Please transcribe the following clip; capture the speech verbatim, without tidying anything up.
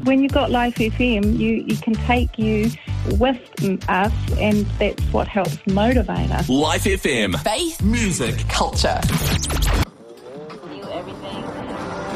when you've got Life F M, you, you can take you with us, and that's what helps motivate us. Life F M. Faith, music, culture.